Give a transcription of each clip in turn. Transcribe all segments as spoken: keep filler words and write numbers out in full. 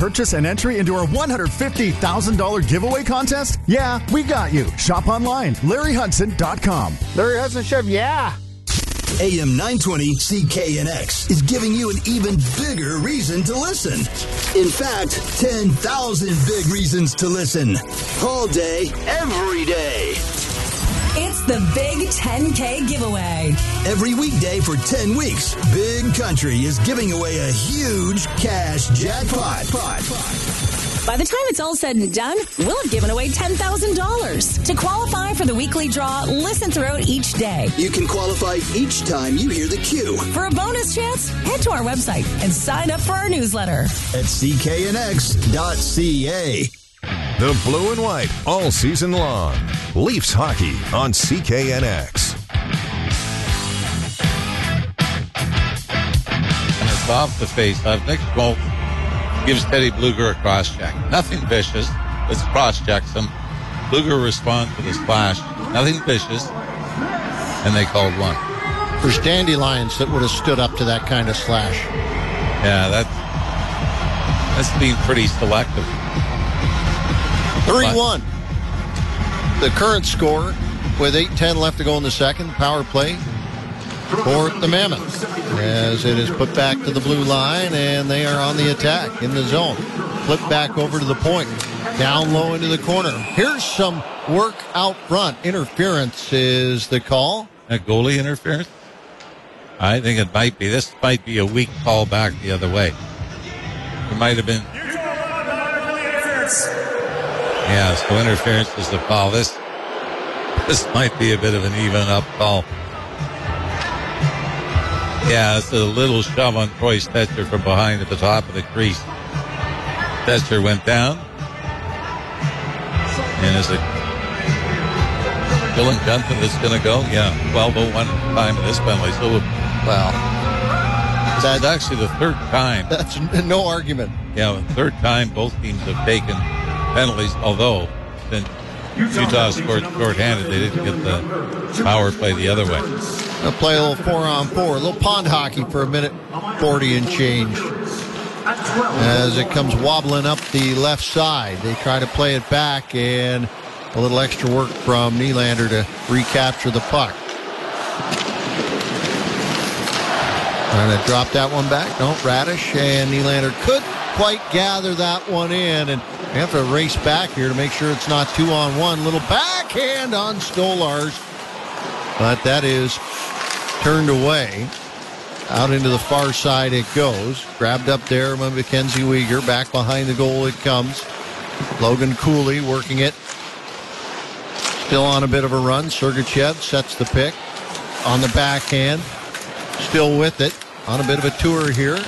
purchase and entry into our one hundred fifty thousand dollars giveaway contest? Yeah, we got you. Shop online, larry hudson dot com. Larry Hudson Show, yeah. A M nine twenty C K N X is giving you an even bigger reason to listen. In fact, ten thousand big reasons to listen. All day, every day. It's the Big ten K giveaway. Every weekday for ten weeks, Big Country is giving away a huge cash jackpot. By the time it's all said and done, we'll have given away ten thousand dollars. To qualify for the weekly draw, listen throughout each day. You can qualify each time you hear the cue. For a bonus chance, head to our website and sign up for our newsletter at c k n x dot c a. The blue and white all season long. Leafs hockey on C K N X. And it's off the face-off. Nick Schmaltz gives Teddy Bluger a cross-check. Nothing vicious. Let's cross-check him. Bluger responds with a splash. Nothing vicious. And they called one. There's dandelions that would have stood up to that kind of slash. Yeah, that's, that's being pretty selective. three one. The current score with eight ten left to go in the second. Power play for the Mammoths as it is put back to the blue line, and they are on the attack in the zone. Flip back over to the point. Down low into the corner. Here's some work out front. Interference is the call. A goalie interference? I think it might be. This might be a weak call back the other way. It might have been. Yeah, so interference is the call. This this might be a bit of an even up call. Yeah, it's a little shove on Troy Stetcher from behind at the top of the crease. Stetcher went down. And is it Dylan Gunther that's going to go? Yeah, twelve oh one time in this penalty. So, well, that's actually the third time. That's no argument. Yeah, the third time both teams have taken penalties, although then Utah scored shorthanded. They didn't get the power play the other way. They'll play a little four on four, a little pond hockey for a minute forty and change. As it comes wobbling up the left side, they try to play it back, and a little extra work from Nylander to recapture the puck. Trying to drop that one back. No, Radish and Nylander could quite gather that one in, and they have to race back here to make sure it's not two on one. Little backhand on Stolarz, but that is turned away. Out into the far side it goes. Grabbed up there by Mackenzie Weegar. Back behind the goal it comes. Logan Cooley working it. Still on a bit of a run. Sergachev sets the pick on the backhand. Still with it. On a bit of a tour here.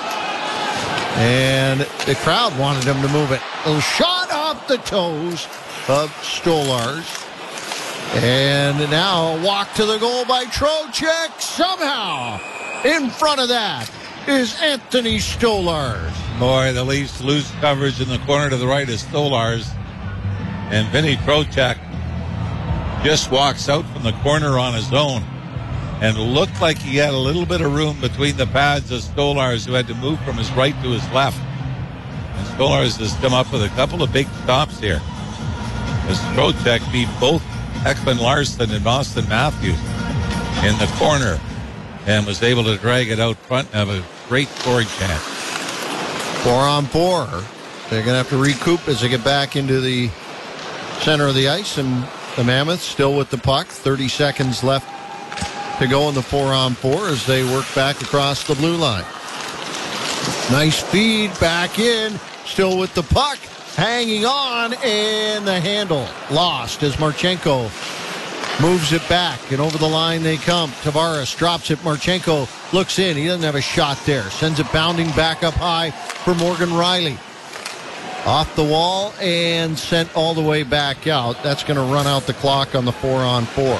And the crowd wanted him to move it. A little shot off the toes of Stolarz. And now a walk to the goal by Trocheck. Somehow in front of that is Anthony Stolarz. Boy, the Leafs lose coverage in the corner to the right of Stolarz. And Vinny Trocheck just walks out from the corner on his own. And looked like he had a little bit of room between the pads of Stolarz, who had to move from his right to his left. And Stolarz has come up with a couple of big stops here, as Trocheck beat both Ekman Larsson and Austin Matthews in the corner and was able to drag it out front and have a great scoring chance. Four on four. They're going to have to recoup as they get back into the center of the ice, and the Mammoths still with the puck. thirty seconds left to go in the four on four as they work back across the blue line. Nice feed back in, still with the puck, hanging on, and the handle lost as Marchenko moves it back, and over the line they come. Tavares drops it. Marchenko looks in. He doesn't have a shot there. Sends it bounding back up high for Morgan Rielly. Off the wall and sent all the way back out. That's going to run out the clock on the four on four.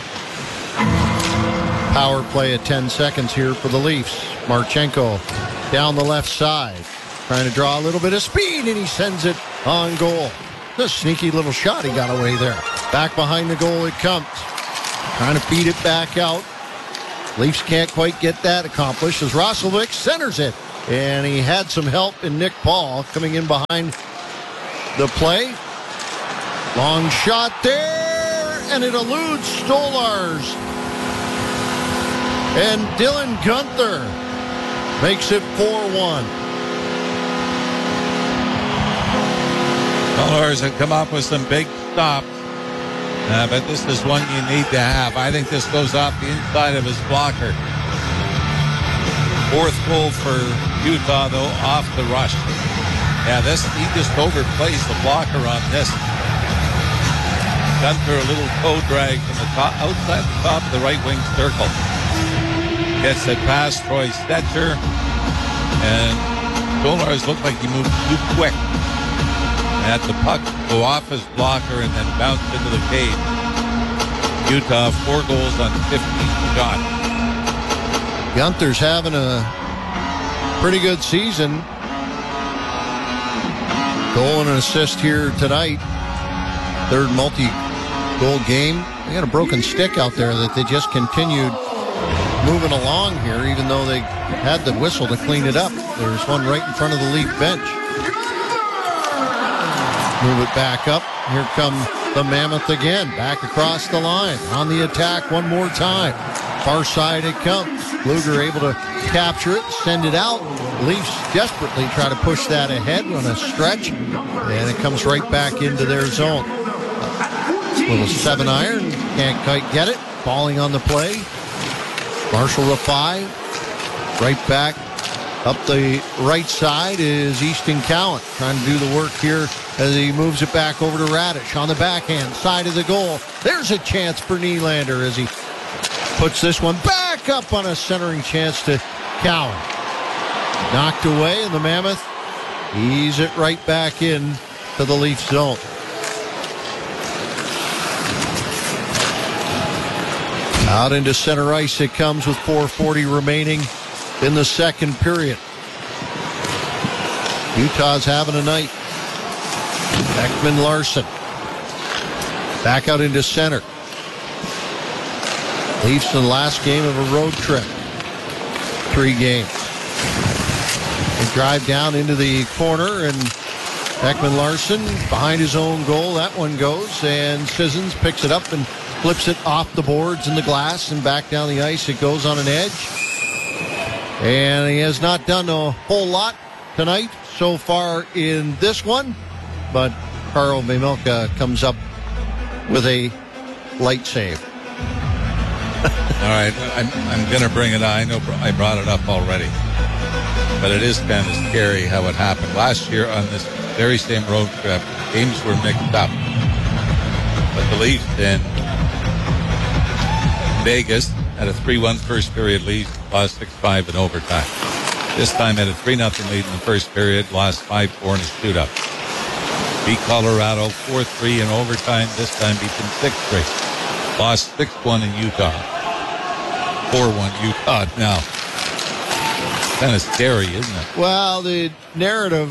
Power play at ten seconds here for the Leafs. Marchenko down the left side, trying to draw a little bit of speed, and he sends it on goal. A sneaky little shot he got away there. Back behind the goal it comes. Trying to feed it back out. Leafs can't quite get that accomplished as Roslovic centers it and he had some help in Nick Paul coming in behind the play. Long shot there, and it eludes Stolars. And Dylan Guenther makes it four one. Stolars have come up with some big stops, uh, but this is one you need to have. I think this goes off the inside of his blocker. Fourth goal for Utah, though, off the rush. Yeah, this he just overplays the blocker on this. Guenther, a little toe drag from the top, outside the top of the right wing circle. Gets it past Troy Stetcher, and Stolars looked like he moved too quick. At the puck, go off his blocker and then bounce into the cage. Utah, four goals on fifteen shots. Gunther's having a pretty good season. Goal and an assist here tonight. Third multi-goal game. They got a broken stick out there that they just continued moving along here, even though they had the whistle to clean it up. There's one right in front of the Leaf bench. Move it back up. Here come the Mammoth again. Back across the line. On the attack one more time. Far side it comes. Luger able to capture it, send it out. Leafs desperately try to push that ahead on a stretch. And it comes right back into their zone. Little seven iron. Can't quite get it. Falling on the play. Marshall Rafai. Right back. Up the right side is Easton Cowan trying to do the work here as he moves it back over to Radish on the backhand side of the goal. There's a chance for Nylander as he puts this one back up on a centering chance to Cowan. Knocked away, and the Mammoth ease it right back in to the Leaf zone. Out into center ice it comes with four forty remaining in the second period. Utah's having a night. Ekman Larson back out into center. Leafs in the last game of a road trip. Three games. They drive down into the corner, and Ekman Larson behind his own goal. That one goes, and Sissons picks it up and flips it off the boards and the glass and back down the ice. It goes on an edge. And he has not done a whole lot tonight so far in this one. But Karel Vejmelka comes up with a light save. All right, I'm, I'm going to bring it on. I know I brought it up already. But it is kind of scary how it happened. Last year on this very same road trip, games were mixed up. But the Leafs in Vegas had a three one first period lead, lost six five in overtime. This time had a three nothing lead in the first period, lost five four in a shootout. Beat Colorado four three in overtime, this time beat them six three. Lost six one in Utah. four one Utah now. Kind of scary, isn't it? Well, the narrative,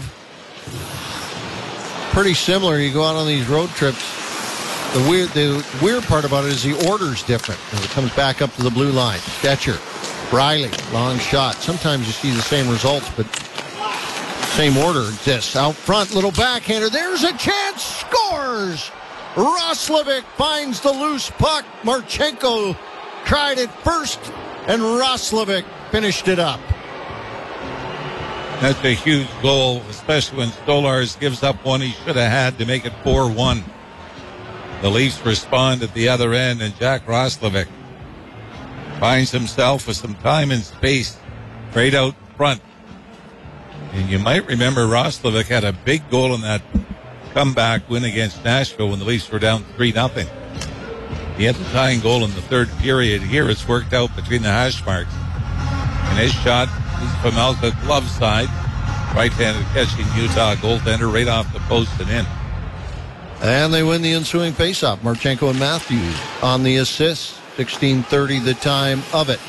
pretty similar. You go out on these road trips. The weird, the weird part about it is the order's different. As it comes back up to the blue line. Stetcher, Riley, long shot. Sometimes you see the same results, but same order exists. Out front, little backhander. There's a chance. Scores! Roslovic finds the loose puck. Marchenko tried it first, and Roslovic finished it up. That's a huge goal, especially when Stolars gives up one he should have had to make it four one. The Leafs respond at the other end, and Jack Roslovic finds himself with some time and space right out front. And you might remember Roslovic had a big goal in that comeback win against Nashville when the Leafs were down three nothing. He had the tying goal in the third period. Here it's worked out between the hash marks. And his shot is from Alka glove side. Right-handed catching Utah goaltender right off the post and in. And they win the ensuing faceoff. Marchenko and Matthews on the assist. sixteen thirty the time of it.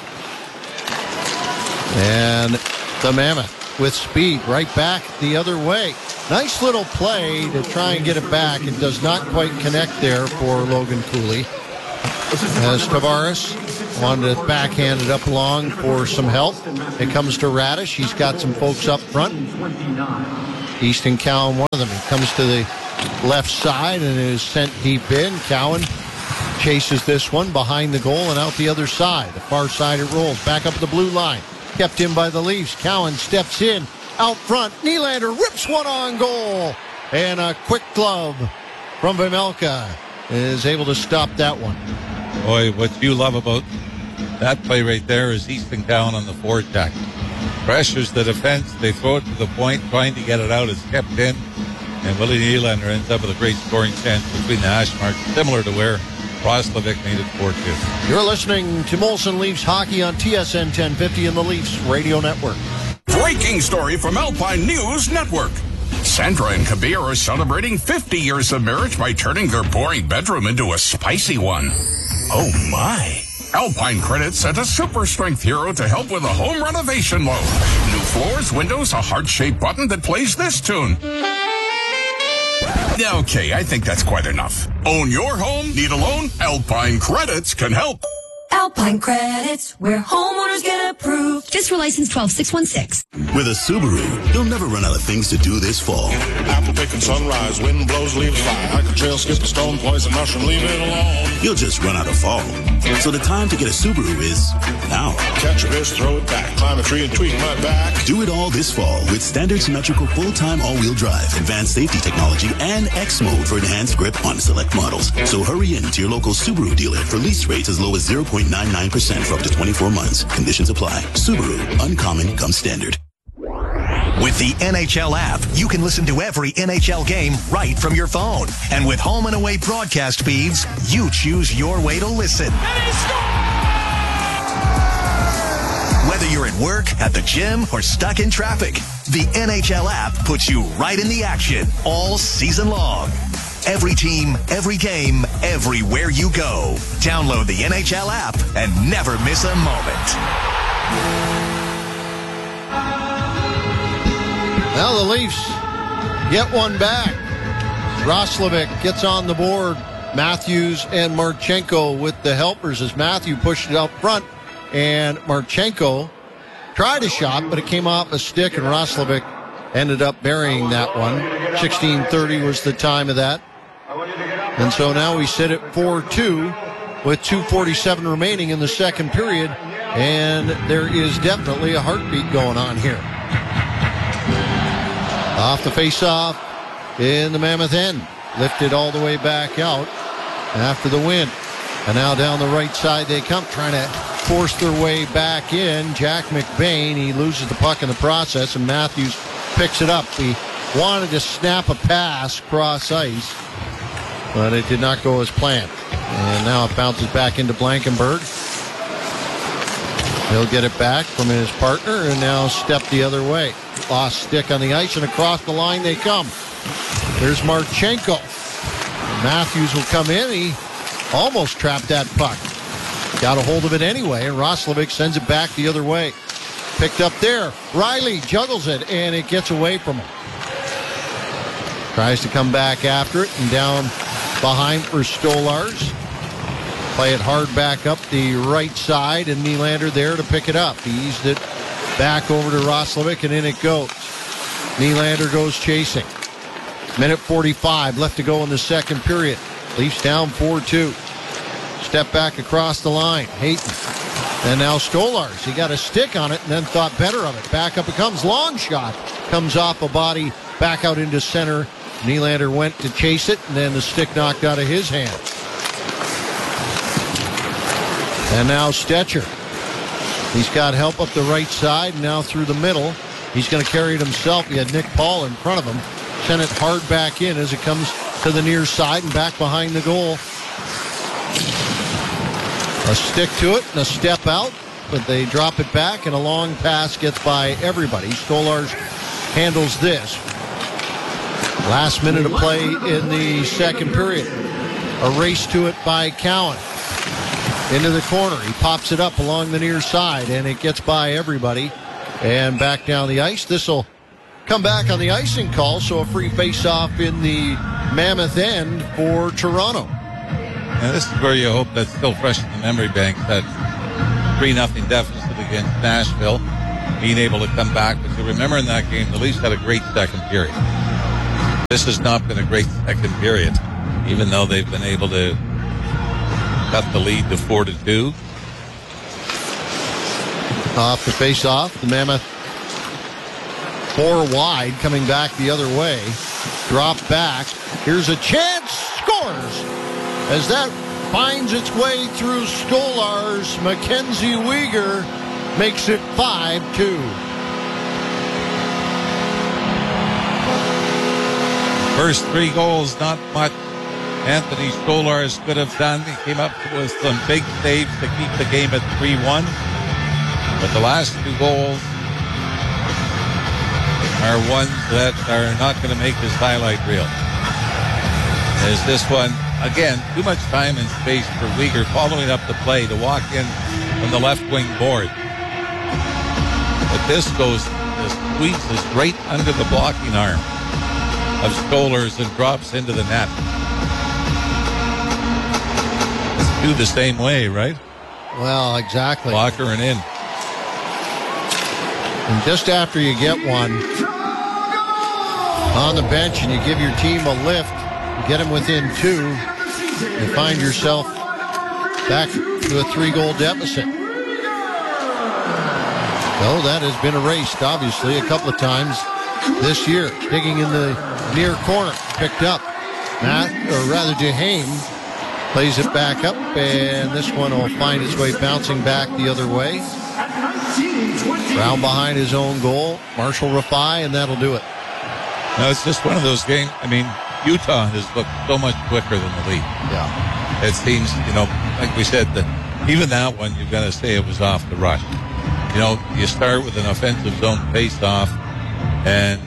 And the Mammoth with speed right back the other way. Nice little play to try and get it back. It does not quite connect there for Logan Cooley. As Tavares wanted to backhand it up along for some help. It comes to Radish. He's got some folks up front. Easton Cowan, one of them. He comes to the left side and is sent deep in. Cowan chases this one behind the goal and out the other side. The far side it rolls. Back up the blue line. Kept in by the Leafs. Cowan steps in. Out front. Nylander rips one on goal. And a quick glove from Vejmelka is able to stop that one. Boy, what you love about that play right there is Easton Cowan on the forecheck. Pressures the defense. They throw it to the point. Trying to get it out is kept in. And Willie Nylander ends up with a great scoring chance between the hash marks, similar to where Roslovic made it four two. You're listening to Molson Leafs Hockey on T S N ten fifty and the Leafs Radio Network. Breaking story from Alpine News Network. Sandra and Kabir are celebrating fifty years of marriage by turning their boring bedroom into a spicy one. Oh my. Alpine Credit sent a super strength hero to help with a home renovation loan. New floors, windows, a heart-shaped button that plays this tune. Okay, I think that's quite enough. Own your home? Need a loan? Alpine Credits can help. Alpine Credits, where homeowners get approved. Fiscal license twelve six one six. With a Subaru, you'll never run out of things to do this fall. Apple picking sunrise, wind blows, leaves fly. Hike a trail, skip a stone, poison mushroom, leave it alone. You'll just run out of fall. So the time to get a Subaru is now. Catch a fish, throw it back, climb a tree and tweak my back. Do it all this fall with standard symmetrical full-time all-wheel drive, advanced safety technology, and X mode for enhanced grip on select models. So hurry in to your local Subaru dealer for lease rates as low as zero point nine nine percent for up to twenty-four months. Conditions apply. Subaru, uncommon comes standard. With the N H L app, you can listen to every N H L game right from your phone. And with home and away broadcast feeds, you choose your way to listen. Whether you're at work, at the gym, or stuck in traffic, the N H L app puts you right in the action all season long. Every team, every game, everywhere you go. Download the N H L app and never miss a moment. Now the Leafs get one back. Roslovic gets on the board. Matthews and Marchenko with the helpers as Matthew pushed it out front. And Marchenko tried a shot, but it came off a stick, and Roslovic ended up burying that one. sixteen thirty was the time of that. And so now we sit at four two with two forty-seven remaining in the second period. And there is definitely a heartbeat going on here. Off the face-off in the Mammoth end. Lifted all the way back out after the win. And now down the right side they come, trying to force their way back in. Jack McBain, he loses the puck in the process, and Matthews picks it up. He wanted to snap a pass cross ice, but it did not go as planned. And now it bounces back into Blankenburg. He'll get it back from his partner and now step the other way. Lost stick on the ice, and across the line they come. There's Marchenko. Matthews will come in. He almost trapped that puck. Got a hold of it anyway, and Roslovic sends it back the other way. Picked up there. Riley juggles it, and it gets away from him. Tries to come back after it, and down behind for Stolarz. Play it hard back up the right side, and Nylander there to pick it up. He eased it back over to Roslovic, and in it goes. Nylander goes chasing. Minute forty-five left to go in the second period. Leafs down four two. Step back across the line. Hayton. And now Stolarz. He got a stick on it and then thought better of it. Back up it comes. Long shot. Comes off a body back out into center. Nylander went to chase it, and then the stick knocked out of his hand. And now Stetcher. He's got help up the right side, and now through the middle. He's going to carry it himself. He had Nick Paul in front of him. Sent it hard back in as it comes to the near side and back behind the goal. A stick to it and a step out, but they drop it back, and a long pass gets by everybody. Stolarz handles this. Last minute of play in the second period. A race to it by Cowan. Into the corner. He pops it up along the near side, and it gets by everybody. And back down the ice. This will come back on the icing call, so a free face-off in the Mammoth end for Toronto. And this is where you hope that's still fresh in the memory bank, that three nothing deficit against Nashville, being able to come back. But you remember in that game, the Leafs had a great second period. This has not been a great second period, even though they've been able to cut the lead to four to two. Off the face-off, the Mammoth four wide, coming back the other way. Drop back. Here's a chance. Scores! As that finds its way through Stolarz, Mackenzie Weegar makes it five two. First three goals, not much Anthony Stolarz could have done. He came up with some big saves to keep the game at three one. But the last two goals are ones that are not going to make this highlight reel. Is this one, again, too much time and space for Weegar following up the play to walk in from the left wing board. But this goes, this squeezes right under the blocking arm of Stolarz and drops into the net. Let's do the same way, right? Well, exactly. Blocker and in. And just after you get one on the bench and you give your team a lift, you get them within two, you find yourself back to a three-goal deficit. So that has been erased, obviously, a couple of times this year. Digging in the near corner, picked up. Matt, or rather Duhaime, plays it back up, and this one will find its way bouncing back the other way. Round behind his own goal, Marshall Rafai, and that'll do it. No, it's just one of those games. I mean, Utah has looked so much quicker than the Leaf. Yeah. It seems, you know, like we said, that even that one, you've got to say it was off the rush. You know, you start with an offensive zone face-off, and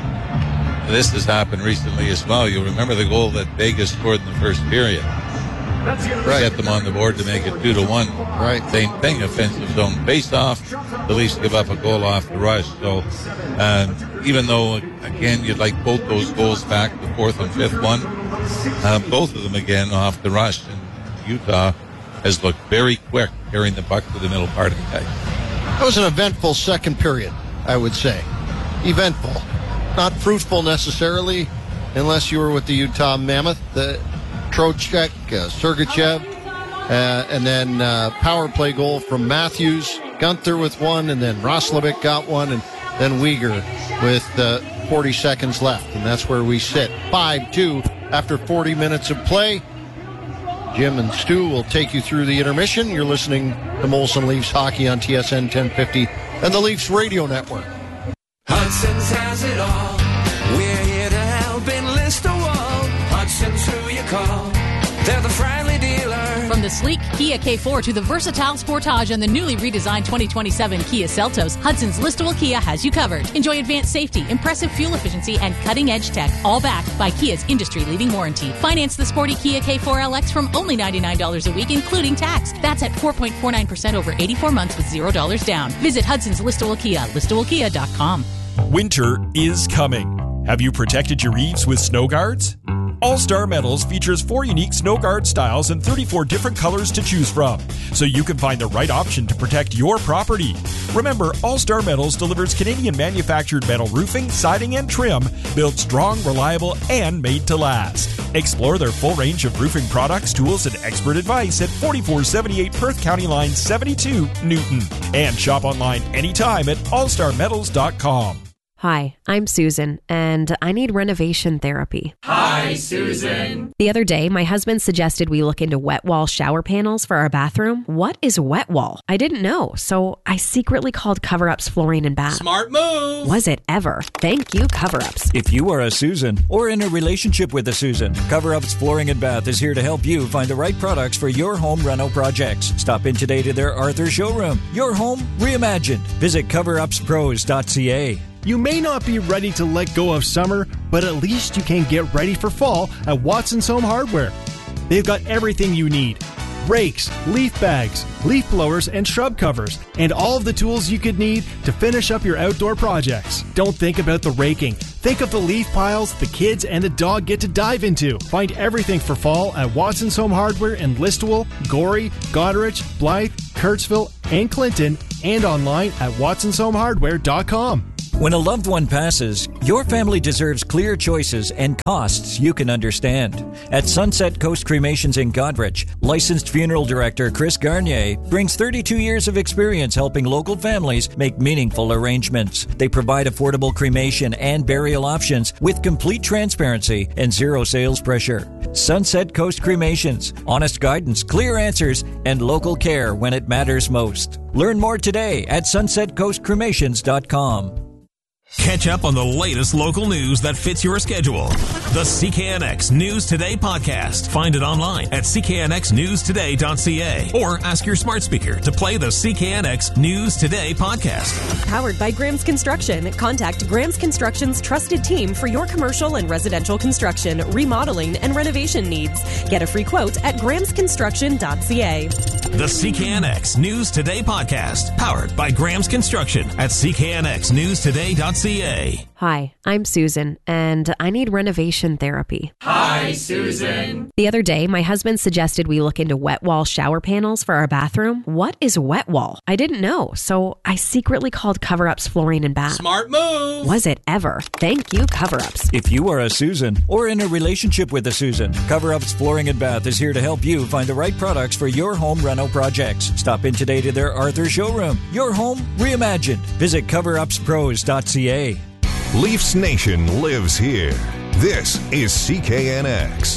this has happened recently as well. You'll remember the goal that Vegas scored in the first period. Right. Set them on the board to make it two to one. Right. Same thing, offensive zone face-off. The Leafs give up a goal off the rush. So, um, even though, again, you'd like both those goals back, the fourth and fifth one, uh, both of them, again, off the rush. And Utah has looked very quick carrying the puck to the middle part of the ice. That was an eventful second period, I would say. Eventful. Not fruitful necessarily, unless you were with the Utah Mammoth. The Trocheck, uh, Sergachev, uh, and then uh, power play goal from Matthews. Gunther with one, and then Roslovic got one, and then Weegar with uh, forty seconds left. And that's where we sit. five two after forty minutes of play. Jim and Stu will take you through the intermission. You're listening to Molson Leafs Hockey on T S N ten fifty and the Leafs Radio Network. Hudson's has it all. We're here to help enlist a wall. Hudson's who you call. They're the friendly dealer. From the sleek Kia K four to the versatile Sportage and the newly redesigned twenty twenty-seven Kia Seltos, Hudson's Listowel Kia has you covered. Enjoy advanced safety, impressive fuel efficiency, and cutting-edge tech, all backed by Kia's industry-leading warranty. Finance the sporty Kia K four L X from only ninety-nine dollars a week, including tax. That's at four point four nine percent over eighty-four months with zero dollars down. Visit Hudson's Listowel Kia, listowel kia dot com. Winter is coming. Have you protected your eaves with snow guards? All-Star Metals features four unique snow guard styles and thirty-four different colors to choose from, so you can find the right option to protect your property. Remember, All-Star Metals delivers Canadian-manufactured metal roofing, siding, and trim, built strong, reliable, and made to last. Explore their full range of roofing products, tools, and expert advice at forty-four seventy-eight Perth County Line seventy-two, Newton. And shop online anytime at all star metals dot com. Hi, I'm Susan, and I need renovation therapy. Hi, Susan. The other day, my husband suggested we look into wet wall shower panels for our bathroom. What is wet wall? I didn't know, so I secretly called Cover Ups Flooring and Bath. Smart move! Was it ever? Thank you, Cover Ups. If you are a Susan or in a relationship with a Susan, Cover Ups Flooring and Bath is here to help you find the right products for your home reno projects. Stop in today to their Arthur showroom. Your home reimagined. Visit cover ups pros dot c a. You may not be ready to let go of summer, but at least you can get ready for fall at Watson's Home Hardware. They've got everything you need. Rakes, leaf bags, leaf blowers, and shrub covers, and all of the tools you could need to finish up your outdoor projects. Don't think about the raking. Think of the leaf piles the kids and the dog get to dive into. Find everything for fall at Watson's Home Hardware in Listowel, Gorey, Goderich, Blythe, Kurtzville, and Clinton, and online at watsons home hardware dot com. When a loved one passes, your family deserves clear choices and costs you can understand. At Sunset Coast Cremations in Goderich, licensed funeral director Chris Garnier brings thirty-two years of experience helping local families make meaningful arrangements. They provide affordable cremation and burial options with complete transparency and zero sales pressure. Sunset Coast Cremations. Honest guidance, clear answers, and local care when it matters most. Learn more today at sunset coast cremations dot com. Catch up on the latest local news that fits your schedule. The C K N X News Today podcast. Find it online at c k n x news today dot c a or ask your smart speaker to play the C K N X News Today podcast. Powered by Graham's Construction. Contact Graham's Construction's trusted team for your commercial and residential construction, remodeling, and renovation needs. Get a free quote at grahams construction dot c a. The C K N X News Today podcast. Powered by Graham's Construction at c k n x news today dot c a. Hi, I'm Susan, and I need renovation therapy. Hi, Susan. The other day, my husband suggested we look into wet wall shower panels for our bathroom. What is wet wall? I didn't know, so I secretly called Cover Ups Flooring and Bath. Smart move. Was it ever? Thank you, Cover Ups. If you are a Susan or in a relationship with a Susan, Cover Ups Flooring and Bath is here to help you find the right products for your home reno projects. Stop in today to their Arthur showroom. Your home reimagined. Visit cover ups pros dot c a. Leafs Nation lives here. This is C K N X.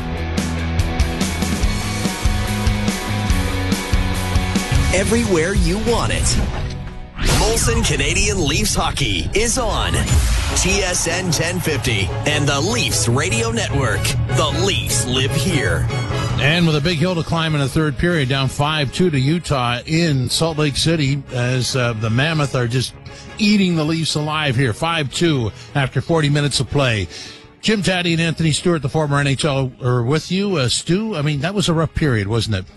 Everywhere you want it. Molson Canadian Leafs Hockey is on T S N ten fifty and the Leafs Radio Network. The Leafs live here. And with a big hill to climb in the third period, down five two to Utah in Salt Lake City, as uh, the Mammoth are just eating the Leafs alive here. five two after forty minutes of play. Jim Taddy and Anthony Stewart, the former N H L, are with you. Uh, Stu, I mean, that was a rough period, wasn't it?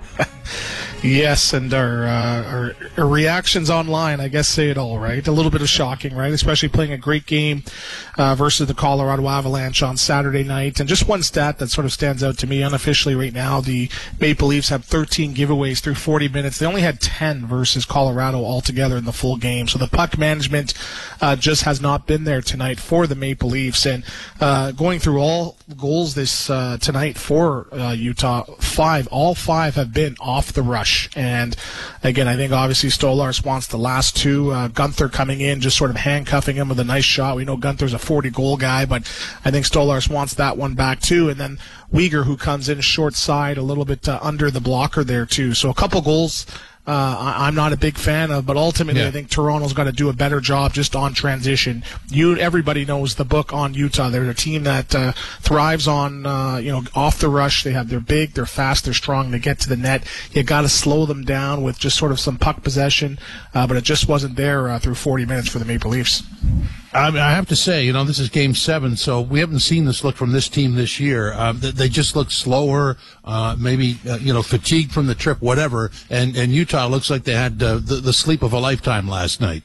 Yes, and our, uh, our our reactions online, I guess, say it all, right? A little bit of shocking, right? Especially playing a great game uh, versus the Colorado Avalanche on Saturday night. And just one stat that sort of stands out to me unofficially right now, the Maple Leafs have thirteen giveaways through forty minutes. They only had ten versus Colorado altogether in the full game. So the puck management uh, just has not been there tonight for the Maple Leafs. And uh, going through all goals this uh, tonight for uh, Utah, five, all five have been off the rush. And again, I think obviously Stolarz wants the last two. Uh, Gunther coming in, just sort of handcuffing him with a nice shot. We know Gunther's a forty-goal guy, but I think Stolarz wants that one back too. And then Weegar, who comes in short side, a little bit uh, under the blocker there too. So a couple goals uh, I, I'm not a big fan of, but ultimately yeah. I think Toronto's got to do a better job just on transition. You, everybody knows the book on Utah. They're a team that uh, thrives on, uh, you know, off the rush. They have, they're big, they're fast, they're strong. They get to the net. You got to slow them down with just sort of some puck possession, uh, but it just wasn't there uh, through forty minutes for the Maple Leafs. I, mean, I have to say, you know, this is game seven, so we haven't seen this look from this team this year. Um, they, they just look slower, uh, maybe, uh, you know, fatigued from the trip, whatever. And, and Utah looks like they had uh, the, the sleep of a lifetime last night.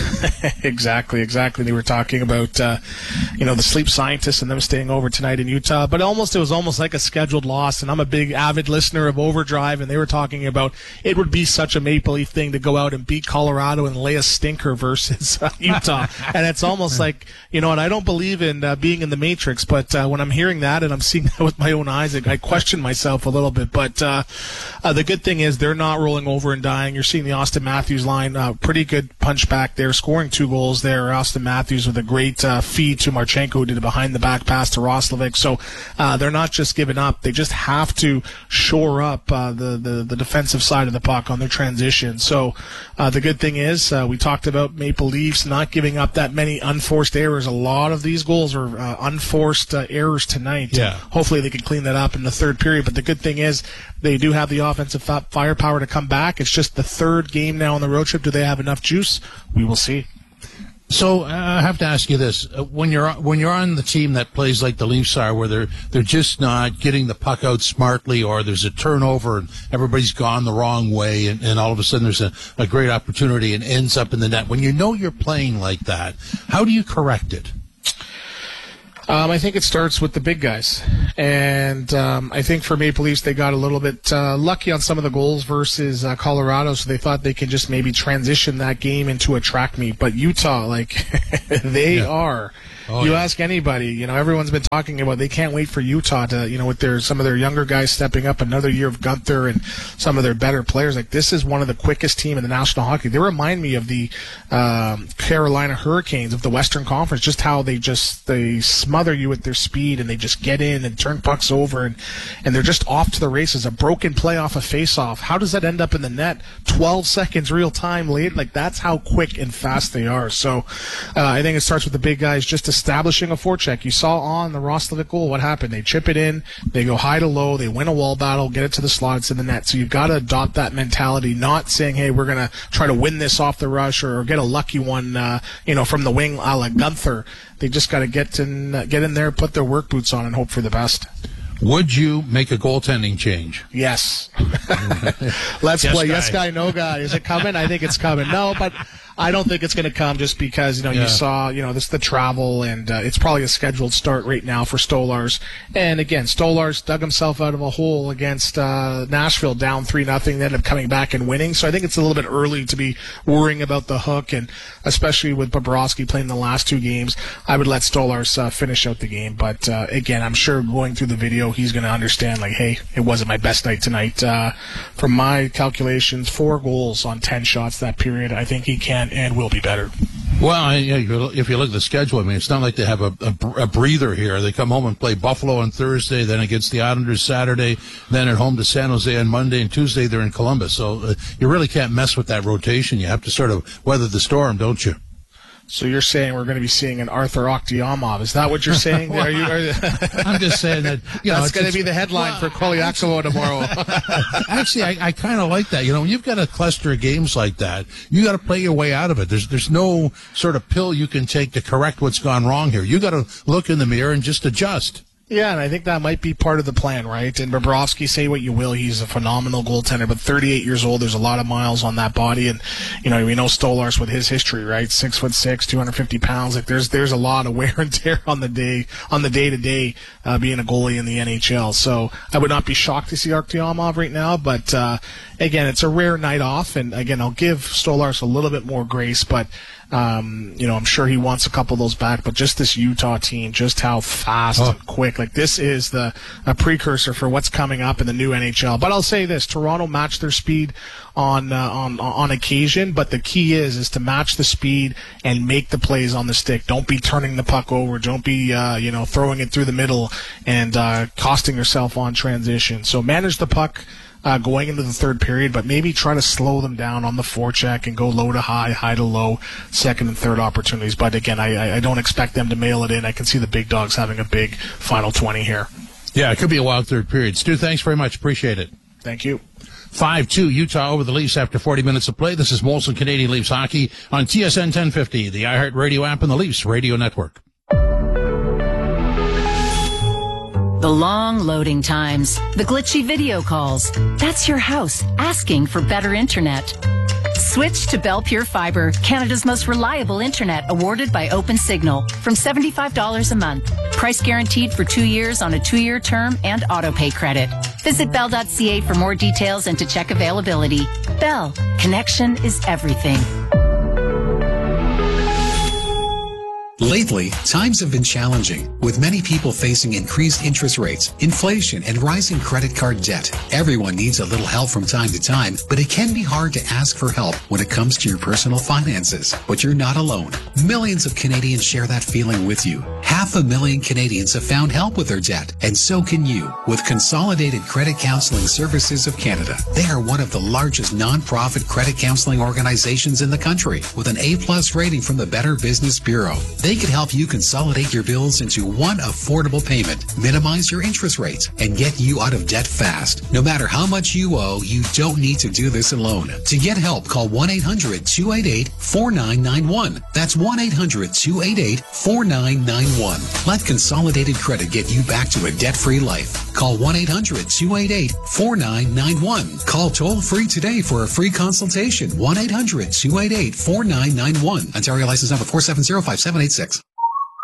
exactly, exactly. They were talking about, uh, you know, the sleep scientists and them staying over tonight in Utah. But almost, it was almost like a scheduled loss. And I'm a big avid listener of Overdrive, and they were talking about it would be such a Maple Leaf thing to go out and beat Colorado and lay a stinker versus uh, Utah. And it's almost like, you know, and I don't believe in uh, being in the Matrix, but uh, when I'm hearing that and I'm seeing that with my own eyes, I question myself a little bit. But uh, uh, the good thing is they're not rolling over and dying. You're seeing the Austin Matthews line, uh, pretty good punch back there, scoring two goals there. Austin Matthews with a great uh, feed to Marchenko, who did a behind-the-back pass to Roslovic. So uh, they're not just giving up. They just have to shore up uh, the, the, the defensive side of the puck on their transition. So uh, the good thing is uh, we talked about Maple Leafs not giving up that many unforced errors. A lot of these goals are uh, unforced uh, errors tonight. Yeah. Hopefully they can clean that up in the third period. But the good thing is they do have the offensive firepower to come back. It's just the third game now on the road trip. Do they have enough juice? We will see. So uh, I have to ask you this: uh, when you're when you're on the team that plays like the Leafs are, where they're they're just not getting the puck out smartly, or there's a turnover and everybody's gone the wrong way, and, and all of a sudden there's a, a great opportunity and ends up in the net. When you know you're playing like that, how do you correct it? Um, I think it starts with the big guys. And um, I think for Maple Leafs, they got a little bit uh, lucky on some of the goals versus uh, Colorado, so they thought they could just maybe transition that game into a track meet. But Utah, like, they yeah. are. Oh, you yeah. ask anybody, you know, everyone's been talking about they can't wait for Utah to, you know, with their some of their younger guys stepping up, another year of Gunther and some of their better players. Like, this is one of the quickest team in the National Hockey. They remind me of the um, Carolina Hurricanes of the Western Conference, just how they just they smother you with their speed and they just get in and turn pucks over and, and they're just off to the races. A broken play off a face-off. How does that end up in the net? twelve seconds real time late. Like, that's how quick and fast they are. So uh, I think it starts with the big guys just to establishing a forecheck. You saw on the Roslovic goal what happened. They chip it in, they go high to low, they win a wall battle, get it to the slot, it's in the net. So you've got to adopt that mentality, not saying, hey, we're going to try to win this off the rush or get a lucky one, uh, you know, from the wing a la Gunther. They just got to get in, uh, get in there, put their work boots on, and hope for the best. Would you make a goaltending change? Yes. Let's yes play guy. Yes guy, no guy. Is it coming? I think it's coming. No, but I don't think it's going to come just because, you know, yeah. you saw, you know, this the travel, and uh, it's probably a scheduled start right now for Stolarz. And again, Stolarz dug himself out of a hole against uh, Nashville, down three nothing, then ended up coming back and winning. So I think it's a little bit early to be worrying about the hook, and especially with Bobrovsky playing the last two games, I would let Stolarz uh, finish out the game. But uh, again, I'm sure going through the video, he's going to understand, like, hey, it wasn't my best night tonight. Uh, from my calculations, four goals on ten shots that period. I think he can and will be better. Well, if you look at the schedule, I mean, it's not like they have a, a, a breather here. They come home and play Buffalo on Thursday, then against the Islanders Saturday, then at home to San Jose on Monday, and Tuesday they're in Columbus. So uh, you really can't mess with that rotation. You have to sort of weather the storm, don't you? So you're saying we're going to be seeing an Arthur Oktayamov. Is that what you're saying? well, are you, are, I'm just saying that, you know, that's going to be the headline well, for Koliakovo tomorrow. Actually, I, I kind of like that. You know, when you've got a cluster of games like that, you got to play your way out of it. There's there's no sort of pill you can take to correct what's gone wrong here. You got to look in the mirror and just adjust. Yeah, and I think that might be part of the plan, right? And Bobrovsky, say what you will, he's a phenomenal goaltender, but thirty-eight years old, there's a lot of miles on that body, and, you know, we know Stolarz with his history, right? Six foot six, two hundred fifty pounds. Like, there's there's a lot of wear and tear on the day, on the day-to-day, uh, being a goalie in the N H L. So I would not be shocked to see Oktayamov right now, but, uh, again, it's a rare night off, and again, I'll give Stolarz a little bit more grace, but, Um, you know, I'm sure he wants a couple of those back, but just this Utah team, just how fast oh. and quick. Like, this is the a precursor for what's coming up in the new N H L. But I'll say this: Toronto matched their speed on uh, on on occasion, but the key is is to match the speed and make the plays on the stick. Don't be turning the puck over. Don't be uh, you know throwing it through the middle and uh, costing yourself on transition. So manage the puck Uh, going into the third period, but maybe try to slow them down on the forecheck and go low to high, high to low, second and third opportunities. But again, I, I don't expect them to mail it in. I can see the big dogs having a big final twenty here. Yeah, it could be a wild third period. Stu, thanks very much. Appreciate it. Thank you. five two Utah over the Leafs after forty minutes of play. This is Molson Canadian Leafs Hockey on T S N ten fifty, the iHeartRadio app, and the Leafs Radio Network. The long loading times, the glitchy video calls. That's your house asking for better internet. Switch to Bell Pure Fiber, Canada's most reliable internet, awarded by OpenSignal, from seventy-five dollars a month. Price guaranteed for two years on a two-year term and auto-pay credit. Visit bell dot c a for more details and to check availability. Bell, connection is everything. Lately, times have been challenging, with many people facing increased interest rates, inflation, and rising credit card debt. Everyone needs a little help from time to time, but it can be hard to ask for help when it comes to your personal finances. But you're not alone. Millions of Canadians share that feeling with you. Half a million Canadians have found help with their debt, and so can you, with Consolidated Credit Counseling Services of Canada. They are one of the largest non-profit credit counseling organizations in the country, with an A-plus rating from the Better Business Bureau. They can help you consolidate your bills into one affordable payment, minimize your interest rates, and get you out of debt fast. No matter how much you owe, you don't need to do this alone. To get help, call one eight hundred two eight eight four nine nine one. That's one eight hundred two eight eight four nine nine one. Let Consolidated Credit get you back to a debt-free life. Call one eight hundred two eight eight four nine nine one. Call toll-free today for a free consultation. one eight hundred two eight eight four nine nine one. Ontario license number four seven zero five seven eight six.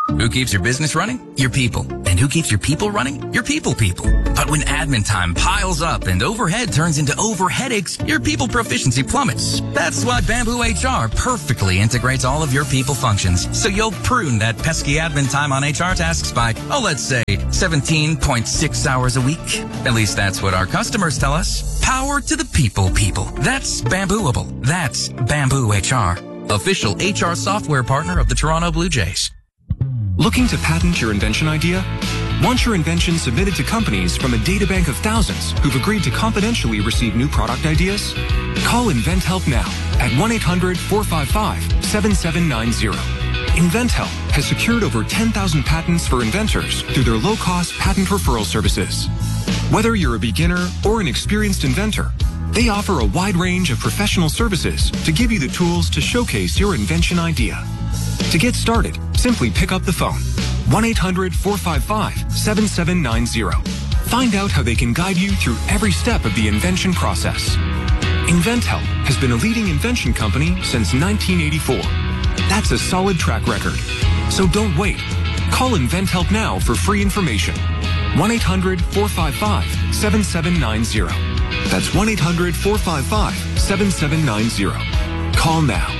Who keeps your business running? Your people. And who keeps your people running? Your people people. But when admin time piles up and overhead turns into over headaches, your people proficiency plummets. That's why Bamboo H R perfectly integrates all of your people functions. So you'll prune that pesky admin time on H R tasks by, oh, let's say seventeen point six hours a week. At least that's what our customers tell us. Power to the people people. That's Bambooable. That's Bamboo H R. Official H R software partner of the Toronto Blue Jays. Looking to patent your invention idea? Want your invention submitted to companies from a databank of thousands who've agreed to confidentially receive new product ideas? Call InventHelp now at one eight hundred four five five seven seven nine zero. InventHelp has secured over ten thousand patents for inventors through their low-cost patent referral services. Whether you're a beginner or an experienced inventor, they offer a wide range of professional services to give you the tools to showcase your invention idea. To get started, simply pick up the phone, one eight hundred four five five seven seven nine zero. Find out how they can guide you through every step of the invention process. InventHelp has been a leading invention company since nineteen eighty-four. That's a solid track record. So don't wait. Call InventHelp now for free information. one eight hundred four five five seven seven nine zero. That's one eight hundred four five five seven seven nine zero. Call now.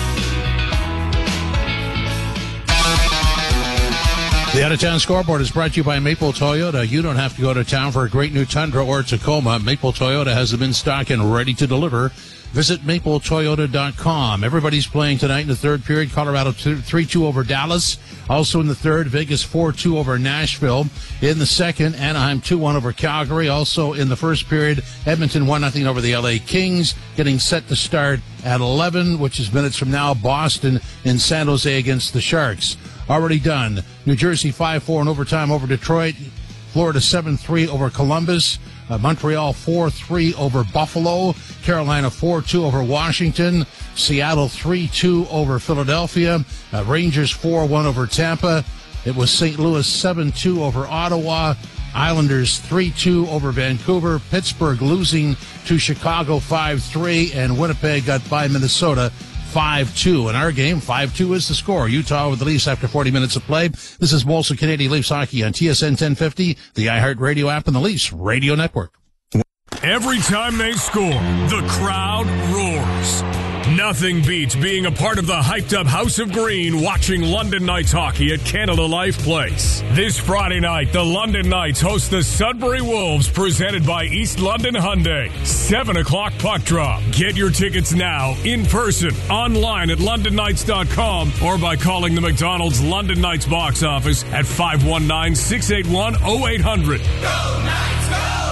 The out-of-town scoreboard is brought to you by Maple Toyota. You don't have to go to town for a great new Tundra or Tacoma. Maple Toyota has them in stock and ready to deliver. Visit maple toyota dot com. Everybody's playing tonight in the third period. Colorado three two over Dallas. Also in the third, Vegas four two over Nashville. In the second, Anaheim two one over Calgary. Also in the first period, Edmonton one nothing over the L A Kings. Getting set to start at eleven, which is minutes from now, Boston in San Jose against the Sharks. Already done. New Jersey five four in overtime over Detroit. Florida seven three over Columbus. Uh, Montreal four three over Buffalo. Carolina four two over Washington. Seattle three two over Philadelphia. Uh, Rangers four one over Tampa. It was Saint Louis seven two over Ottawa. Islanders three two over Vancouver. Pittsburgh losing to Chicago five three. And Winnipeg got by Minnesota five two. In our game, five two is the score. Utah with the Leafs after forty minutes of play. This is Molson Canadian Leafs Hockey on T S N ten fifty, the iHeartRadio app, and the Leafs Radio Network. Every time they score, the crowd roars. Nothing beats being a part of the hyped-up House of Green watching London Knights hockey at Canada Life Place. This Friday night, the London Knights host the Sudbury Wolves, presented by East London Hyundai. seven o'clock puck drop. Get your tickets now, in person, online at london knights dot com, or by calling the McDonald's London Knights box office at five one nine, six eight one, oh eight hundred. Go Knights,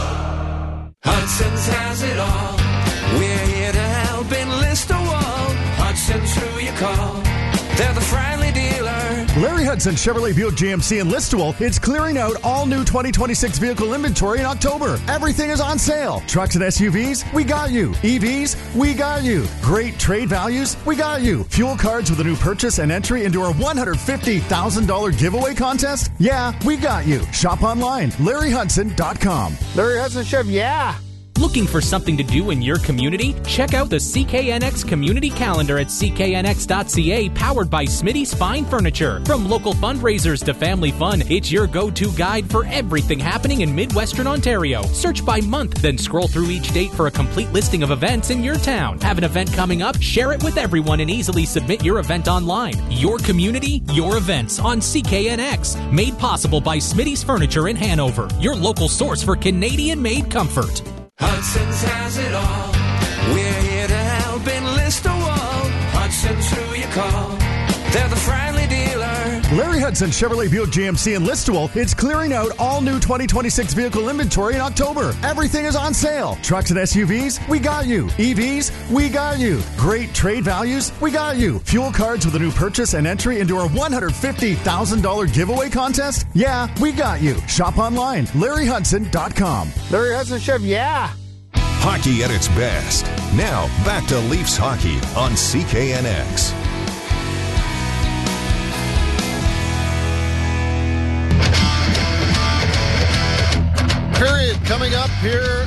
go! Hudson's has it all. We're here to help enlist a wall. Hudson's who you call. They're the friendly dealer. Larry Hudson Chevrolet Buick G M C in Listowel is clearing out all new twenty twenty-six vehicle inventory in October. Everything is on sale. Trucks and S U Vs, we got you. E Vs, we got you. Great trade values, we got you. Fuel cards with a new purchase and entry into our one hundred fifty thousand dollars giveaway contest? Yeah, we got you. Shop online, larry hudson dot com. Larry Hudson Chev, yeah. Looking for something to do in your community? Check out the C K N X Community Calendar at c k n x dot c a, powered by Smitty's Fine Furniture. From local fundraisers to family fun, it's your go-to guide for everything happening in Midwestern Ontario. Search by month, then scroll through each date for a complete listing of events in your town. Have an event coming up? Share it with everyone and easily submit your event online. Your community, your events on C K N X. Made possible by Smitty's Furniture in Hanover, your local source for Canadian-made comfort. Hudson's has it all. We're here to help enlist a wall. Hudson's who you call. They're the friendly dealer. Larry Hudson Chevrolet Buick G M C in Listowel is clearing out all new twenty twenty-six vehicle inventory in October. Everything is on sale. Trucks and S U Vs, we got you. E Vs, we got you. Great trade values, we got you. Fuel cards with a new purchase and entry into our one hundred fifty thousand dollars giveaway contest? Yeah, we got you. Shop online, larry hudson dot com. Larry Hudson Chev, yeah. Hockey at its best. Now, back to Leafs hockey on C K N X. Period coming up here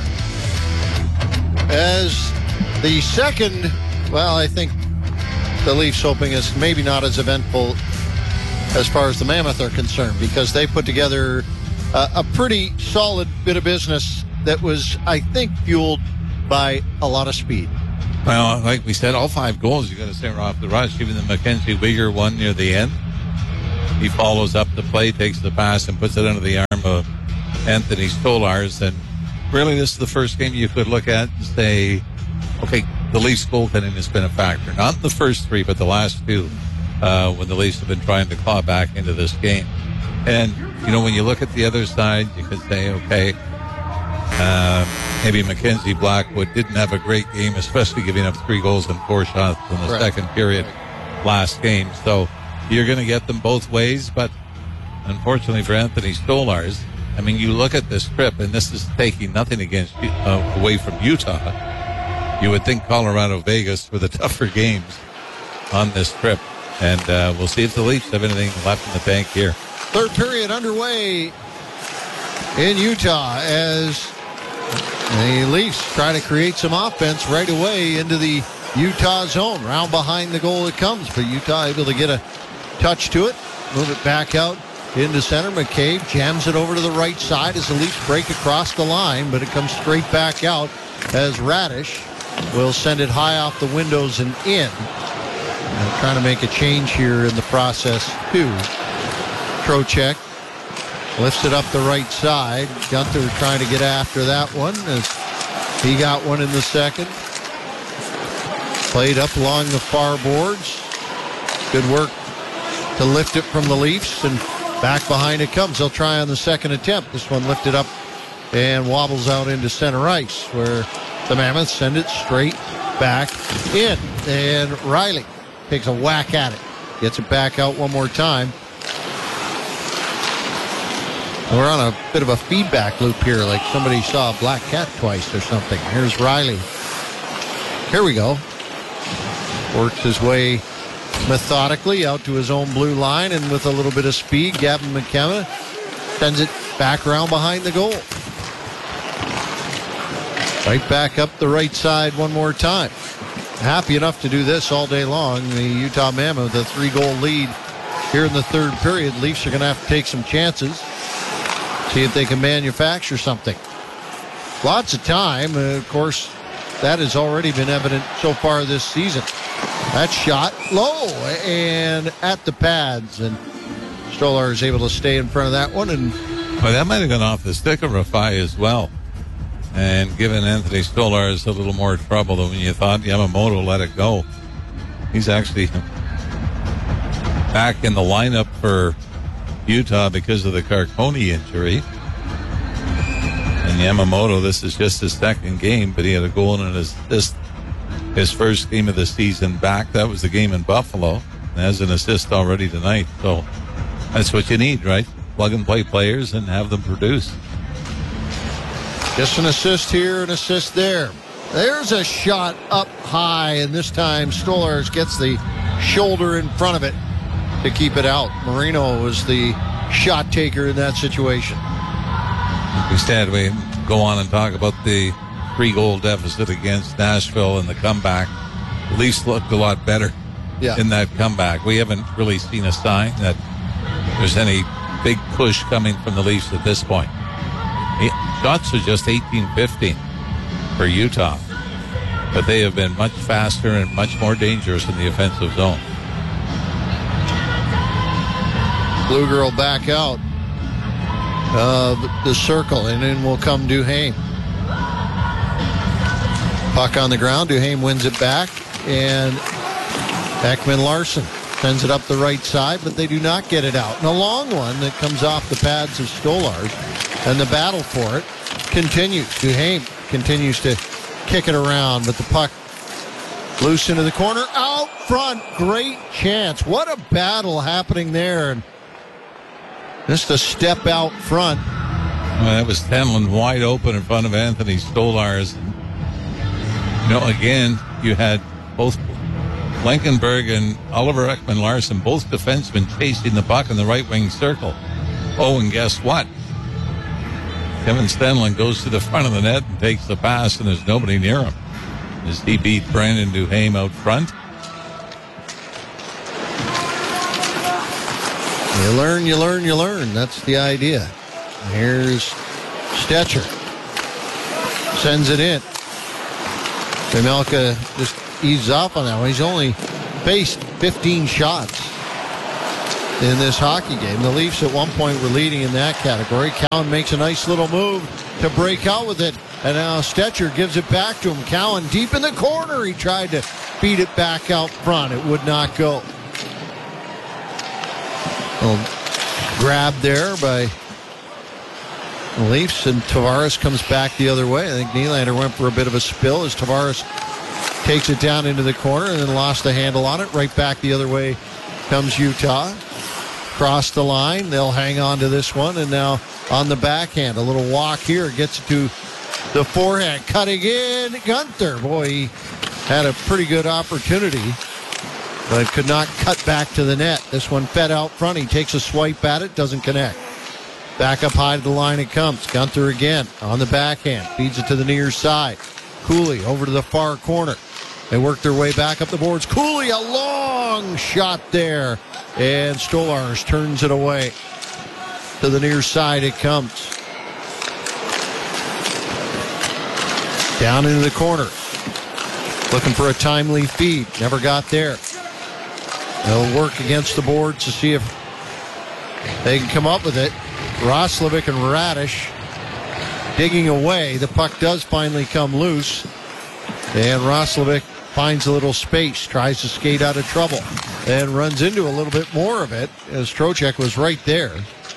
as the second, well, I think the Leafs hoping is maybe not as eventful as far as the Mammoth are concerned, because they put together uh, a pretty solid bit of business that was, I think, fueled by a lot of speed. Well, like we said, all five goals, you got to say, are off the rush. Even the Mackenzie Wigger one near the end. He follows up the play, takes the pass, and puts it under the arm of Anthony Stolars. And really, this is the first game you could look at and say, okay, the Leafs goaltending has been a factor. Not the first three, but the last two, uh, when the Leafs have been trying to claw back into this game. And, you know, when you look at the other side, you could say, okay, uh, maybe Mackenzie Blackwood didn't have a great game, especially giving up three goals and four shots in the right. second period last game. So you're going to get them both ways, but unfortunately for Anthony Stolars, I mean, you look at this trip, and this is taking nothing against uh, away from Utah. You would think Colorado, Vegas were the tougher games on this trip, and uh, we'll see if the Leafs have anything left in the tank here. Third period underway in Utah as the Leafs try to create some offense right away into the Utah zone. Round behind the goal it comes, but Utah able to get a touch to it, move it back out into center. McCabe jams it over to the right side as the Leafs break across the line, but it comes straight back out as Radish will send it high off the windows and in. And trying to make a change here in the process too. Trocheck lifts it up the right side. Gunther trying to get after that one as he got one in the second. Played up along the far boards. Good work to lift it from the Leafs, and back behind it comes. They'll try on the second attempt. This one lifted up and wobbles out into center ice, where the Mammoths send it straight back in. And Riley takes a whack at it. Gets it back out one more time. We're on a bit of a feedback loop here, like somebody saw a black cat twice or something. Here's Riley. Here we go. Works his way methodically out to his own blue line, and with a little bit of speed, Gavin McKenna sends it back around behind the goal. Right back up the right side one more time. Happy enough to do this all day long. The Utah Mammoth, a three-goal lead here in the third period. Leafs are going to have to take some chances, see if they can manufacture something. Lots of time. Uh, of course, that has already been evident so far this season. That shot low and at the pads, and Stolar is able to stay in front of that one. And well, that might have gone off the stick of Rafai as well, and given Anthony Stolar a little more trouble than when you thought. Yamamoto let it go. He's actually back in the lineup for Utah because of the Carcone injury. And Yamamoto, this is just his second game, but he had a goal and an assist his first game of the season back. That was the game in Buffalo, and has an assist already tonight. So that's what you need, right? Plug and play players and have them produce. Just an assist here, an assist there. There's a shot up high, and this time Stolars gets the shoulder in front of it to keep it out. Marino was the shot taker in that situation. Instead, we go on and talk about the three-goal deficit against Nashville and the comeback. The Leafs looked a lot better yeah. in that comeback. We haven't really seen a sign that there's any big push coming from the Leafs at this point. Shots are just eighteen fifteen for Utah, but they have been much faster and much more dangerous in the offensive zone. Blue Girl back out of the circle, and in will come Duhaime. Puck on the ground. Duhaime wins it back, and Ekman Larsson sends it up the right side, but they do not get it out. And a long one that comes off the pads of Stolars, and the battle for it continues. Duhaime continues to kick it around, but the puck loose into the corner. Out front, great chance. What a battle happening there. And just a step out front. Well, that was Tenlund wide open in front of Anthony Stolars. You know, again, you had both Blankenberg and Oliver Ekman-Larsson, both defensemen, chasing the puck in the right wing circle. Oh, and guess what? Kevin Stenlund goes to the front of the net and takes the pass, and there's nobody near him as he beat Brandon Duhaime out front. You learn, you learn, you learn. That's the idea. Here's Stetcher. Sends it in. Vejmelka just eases off on that one. He's only faced fifteen shots in this hockey game. The Leafs at one point were leading in that category. Cowan makes a nice little move to break out with it. And now Stetcher gives it back to him. Cowan deep in the corner. He tried to feed it back out front. It would not go. Well, grab there by the Leafs, and Tavares comes back the other way. I think Nylander went for a bit of a spill as Tavares takes it down into the corner and then lost the handle on it. Right back the other way comes Utah. Cross the line. They'll hang on to this one, and now on the backhand, a little walk here. Gets it to the forehand. Cutting in, Gunther. Boy, he had a pretty good opportunity, but could not cut back to the net. This one fed out front. He takes a swipe at it, doesn't connect. Back up high to the line it comes. Gunther again on the backhand. Feeds it to the near side. Cooley over to the far corner. They work their way back up the boards. Cooley, a long shot there. And Stolarz turns it away. To the near side it comes. Down into the corner. Looking for a timely feed. Never got there. They'll work against the boards to see if they can come up with it. Roslovic and Radish digging away. The puck does finally come loose. And Roslovic finds a little space, tries to skate out of trouble, and runs into a little bit more of it as Trocheck was right there.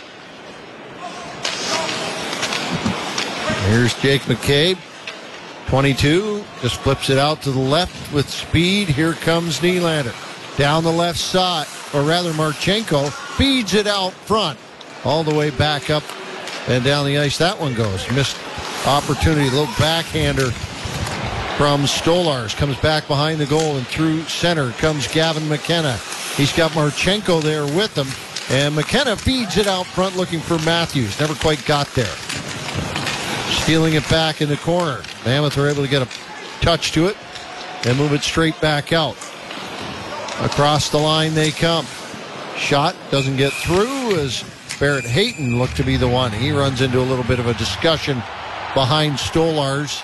Here's Jake McCabe, twenty-two, just flips it out to the left with speed. Here comes Nylander. Down the left side, or rather Marchenko feeds it out front. All the way back up and down the ice. That one goes. Missed opportunity. A little backhander from Stolarz. Comes back behind the goal and through center comes Gavin McKenna. He's got Marchenko there with him. And McKenna feeds it out front looking for Matthews. Never quite got there. Stealing it back in the corner. Mammoth were able to get a touch to it and move it straight back out. Across the line they come. Shot doesn't get through as Barrett Hayton looked to be the one. He runs into a little bit of a discussion behind Stolarz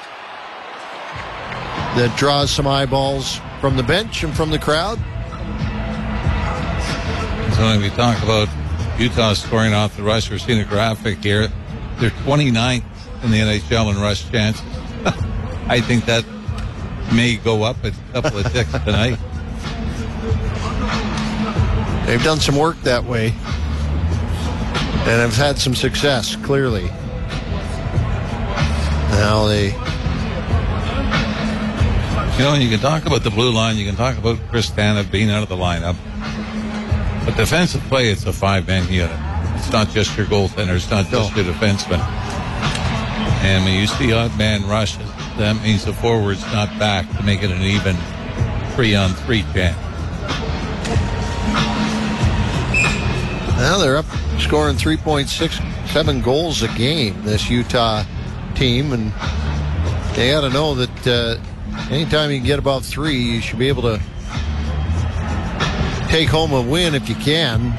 that draws some eyeballs from the bench and from the crowd. So when we talk about Utah scoring off the rush, we're seeing a graphic here. They're twenty-ninth in the N H L in rush chances. I think that may go up a couple of ticks tonight. They've done some work that way and have had some success, clearly. Now they... You know, you can talk about the blue line, you can talk about Chris Tanev being out of the lineup. But defensive play, it's a five-man unit. It's not just your goaltender, it's not just your defenseman. And when you see odd man rushes, that means the forward's not back to make it an even three-on-three chance. Now they're up scoring three point six seven goals a game, this Utah team, and they got to know that uh, anytime you can get above three, you should be able to take home a win if you can.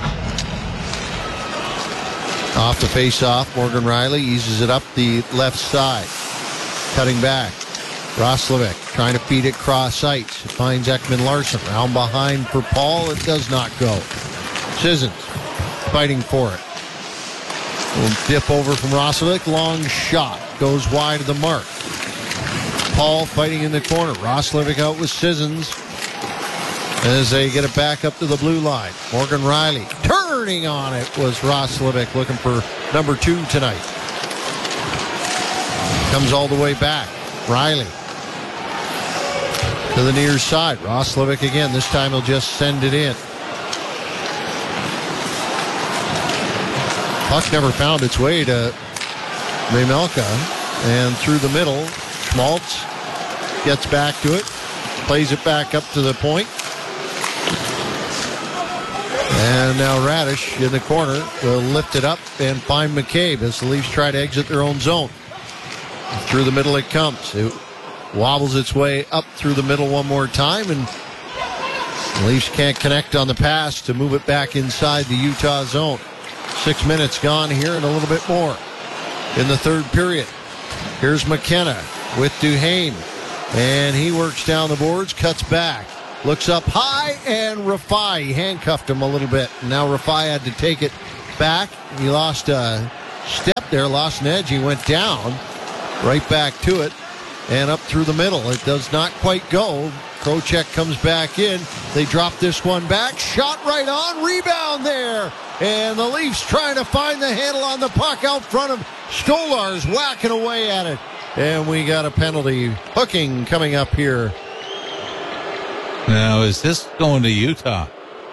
Off the face-off, Morgan Riley eases it up the left side. Cutting back. Roslovic trying to feed it cross ice. It finds Ekman Larson. Round behind for Paul. It does not go. Sissons fighting for it. Little dip over from Roslovic. Long shot. Goes wide of the mark. Paul fighting in the corner. Roslovic out with Sissons as they get it back up to the blue line. Morgan Riley turning on it was Roslovic, looking for number two tonight. Comes all the way back. Riley to the near side. Roslovic again. This time he'll just send it in. Puck never found its way to Vejmelka, and through the middle, Schmaltz gets back to it, plays it back up to the point. And now Radish in the corner will lift it up and find McCabe as the Leafs try to exit their own zone. Through the middle it comes. It wobbles its way up through the middle one more time and The Leafs can't connect on the pass to move it back inside the Utah zone. Six minutes gone here and a little bit more in the third period. Here's McKenna with Duhaime. And he works down the boards, cuts back, looks up high, and Rafai handcuffed him a little bit. Now Rafai had to take it back. He lost a step there, lost an edge. He went down, right back to it, and up through the middle. It does not quite go. Trocheck comes back in. They drop this one back. Shot right on. Rebound there. And the Leafs trying to find the handle on the puck out front of Stolarz, whacking away at it. And we got a penalty. Hooking coming up here. Now, is this going to Utah?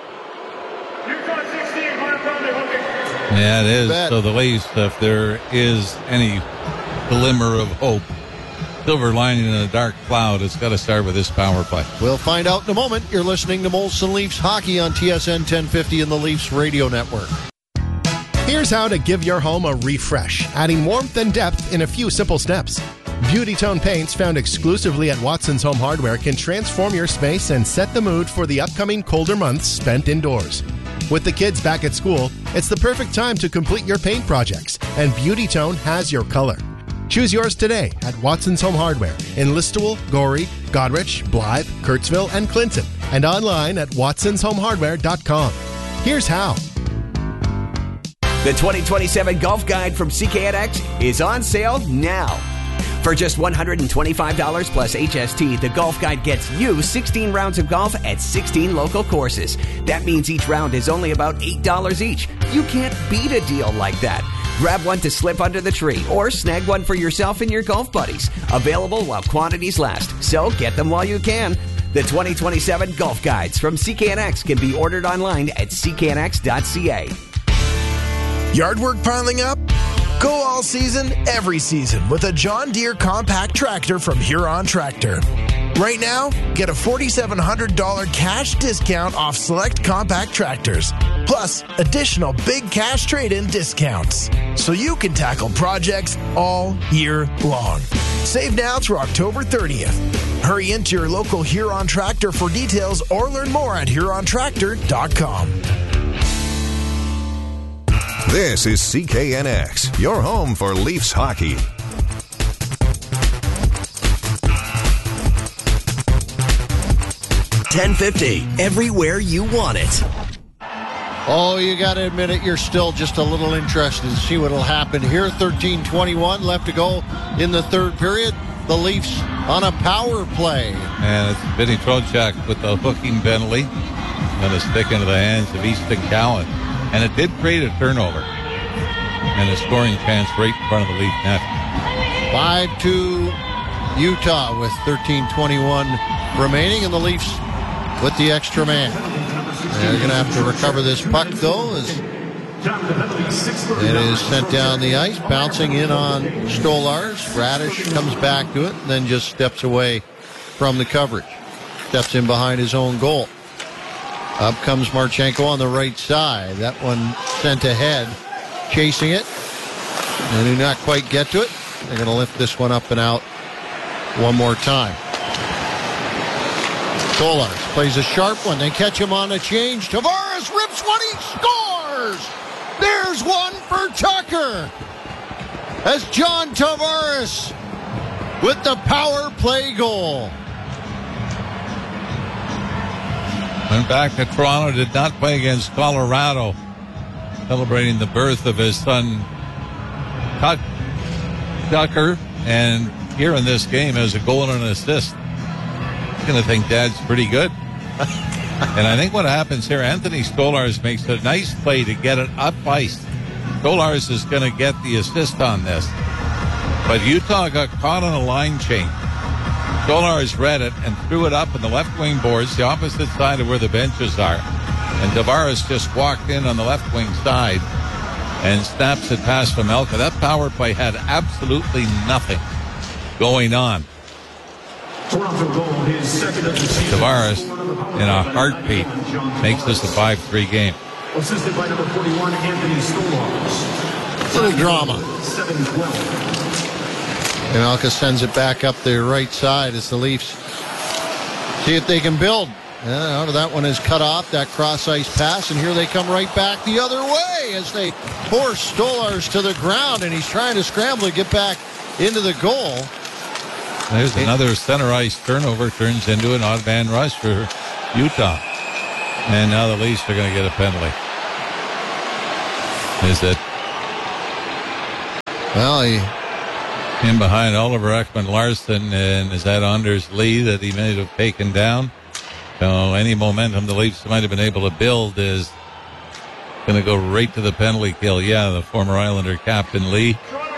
Yeah, it is. So the Leafs, if there is any glimmer of hope, silver lining in a dark cloud, it's got to start with this power play. We'll find out in a moment. You're listening to Molson Leafs Hockey on T S N ten fifty and the Leafs Radio Network. Here's how to give your home a refresh, adding warmth and depth in a few simple steps. Beauty Tone paints found exclusively at Watson's Home Hardware can transform your space and set the mood for the upcoming colder months spent indoors. With the kids back at school, it's the perfect time to complete your paint projects, and Beauty Tone has your color. Choose yours today at Watson's Home Hardware in Listowel, Gorey, Godrich, Blythe, Kurtzville, and Clinton, and online at watsons home hardware dot com. Here's how. The twenty twenty-seven Golf Guide from C K N X is on sale now. For just one hundred twenty-five dollars plus H S T, the Golf Guide gets you sixteen rounds of golf at sixteen local courses. That means each round is only about eight dollars each. You can't beat a deal like that. Grab one to slip under the tree or snag one for yourself and your golf buddies. Available while quantities last, so get them while you can. The twenty twenty-seven Golf Guides from C K N X can be ordered online at c k n x dot c a. Yard work piling up? Go all season, every season with a John Deere compact tractor from Huron Tractor. Right now, get a four thousand seven hundred dollars cash discount off select compact tractors, plus additional big cash trade-in discounts, so you can tackle projects all year long. Save now through October thirtieth. Hurry into your local Huron Tractor for details or learn more at huron tractor dot com. This is C K N X, your home for Leafs hockey. ten fifty, everywhere you want it. Oh, you got to admit it, you're still just a little interested to see what will happen here. thirteen twenty-one left to go in the third period. The Leafs on a power play. And it's Vinny Trocheck with the hooking penalty. Going to stick into the hands of Easton Cowan. And it did create a turnover and a scoring chance right in front of the Leaf net. five two Utah with thirteen twenty-one remaining, and the Leafs with the extra man. They're going to have to recover this puck, though, as it is sent down the ice, bouncing in on Stolarz. Radish comes back to it and then just steps away from the coverage. Steps in behind his own goal. Up comes Marchenko on the right side. That one sent ahead, chasing it. And do not quite get to it. They're going to lift this one up and out one more time. Stolarz plays a sharp one. They catch him on a change. Tavares rips one. He scores! There's one for Tucker. As John Tavares with the power play goal. Went back to Toronto, did not play against Colorado, celebrating the birth of his son, Tucker, and here in this game has a goal and an assist. I'm going to think Dad's pretty good. And I think what happens here, Anthony Stolarz makes a nice play to get it up ice. Stolarz is going to get the assist on this. But Utah got caught on a line change. Stolarz read it and threw it up in the left wing boards, the opposite side of where the benches are. And Tavares just walked in on the left wing side and snaps it past Vejmelka. That power play had absolutely nothing going on. Tavares, in a heartbeat, makes this a five three game. Assisted by number forty-one, Anthony Stolarz. Little drama. Vejmelka sends it back up the right side as the Leafs see if they can build And out of that one is cut off, that cross-ice pass, and here they come right back the other way as they force Stolarz to the ground, and he's trying to scramble to get back into the goal. There's another center ice turnover, turns into an odd man rush for Utah. And now the Leafs are going to get a penalty. Is it? Well, he... in behind Oliver Ekman-Larsson, and is that Anders Lee that he may have taken down? So any momentum the Leafs might have been able to build is going to go right to the penalty kill. Yeah, the former Islander captain Lee.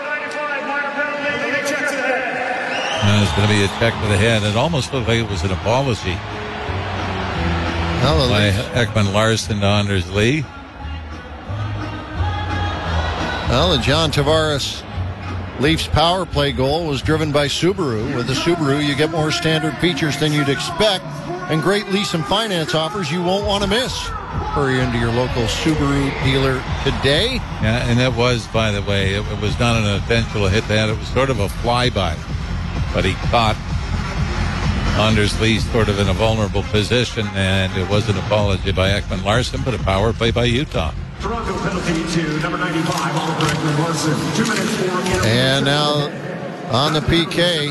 And it's going to be a check to the head. It almost looked like it was an apology oh, by Ekman-Larsson to Anders Lee. Well, the John Tavares Leafs power play goal was driven by Subaru. With the Subaru, you get more standard features than you'd expect, and great lease and finance offers you won't want to miss. Hurry into your local Subaru dealer today. Yeah, and that was, by the way, it, it was not an intentional hit that. It was sort of a flyby, but he caught Anders Lee sort of in a vulnerable position, and it was an apology by Ekman-Larsson, but a power play by Utah. Toronto penalty to number ninety-five, Oliver Ekman-Larsson. Two minutes for... And now on the P K,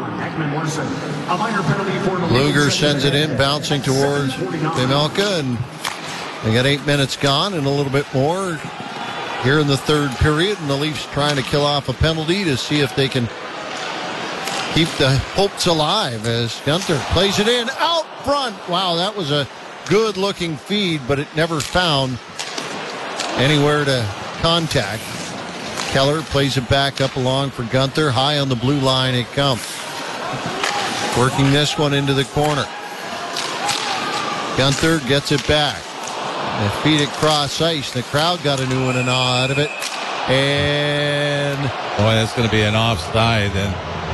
Luger sends it in, bouncing towards Vejmelka, and they got eight minutes gone and a little bit more here in the third period, and the Leafs trying to kill off a penalty to see if they can keep the hopes alive as Guenther plays it in out front. Wow, that was a good-looking feed, but it never found anywhere to contact. Keller plays it back up along for Guenther. High on the blue line it comes. Working this one into the corner. Guenther gets it back. They feed it cross ice. The crowd got a new one and awe out of it. And boy, that's going to be an offside. And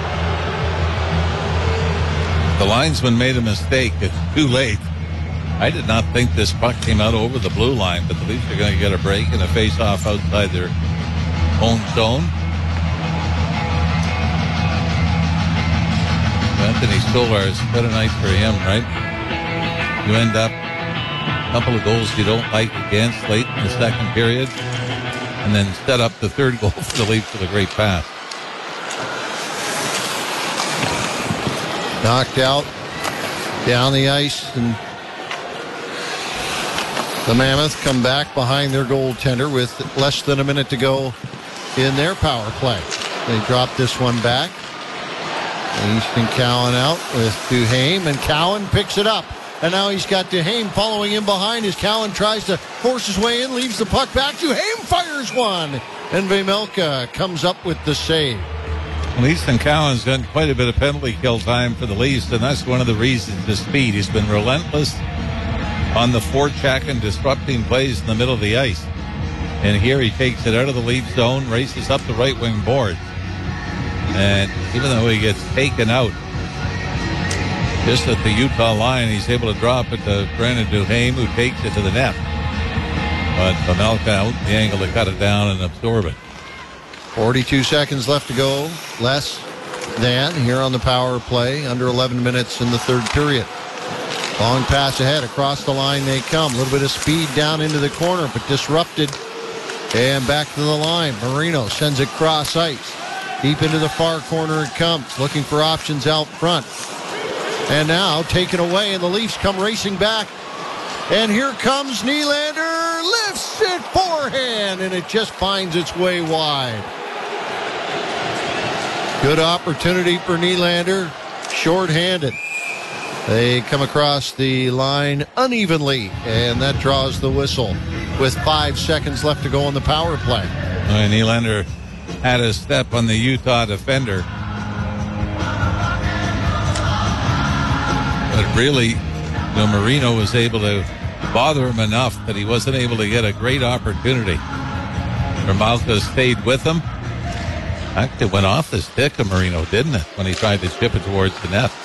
the linesman made a mistake. It's too late. I did not think this puck came out over the blue line, but the Leafs are going to get a break and a face-off outside their own zone. Anthony Stolarz, what a night for him, right? You end up a couple of goals you don't like against late in the second period, and then set up the third goal for the Leafs with a great pass. Knocked out down the ice, and the Mammoth come back behind their goaltender with less than a minute to go in their power play. They drop this one back. Easton Cowan out with Duhaime, and Cowan picks it up. And now he's got Duhaime following him behind as Cowan tries to force his way in, leaves the puck back. Duhaime fires one, and Vejmelka comes up with the save. Well, Easton Cowan's done quite a bit of penalty kill time for the Leafs, and that's one of the reasons, the speed. He's been relentless on the forecheck and disrupting plays in the middle of the ice. And here he takes it out of the Leaf zone, races up the right wing board. And even though he gets taken out just at the Utah line, he's able to drop it to Brandon Duhaime, who takes it to the net. But Vejmelka out the angle to cut it down and absorb it. forty-two seconds left to go, less than here on the power play, under eleven minutes in the third period. Long pass ahead, across the line they come. A little bit of speed down into the corner, but disrupted. And back to the line. Marino sends it cross ice. Deep into the far corner it comes, looking for options out front. And now taken away, and the Leafs come racing back. And here comes Nylander, lifts it forehand, and it just finds its way wide. Good opportunity for Nylander, shorthanded. They come across the line unevenly, and that draws the whistle with five seconds left to go on the power play. And Nylander had a step on the Utah defender. But really, you know, Marino was able to bother him enough that he wasn't able to get a great opportunity. Vejmelka stayed with him. Actually, it went off the stick of Marino, didn't it, when he tried to chip it towards the net.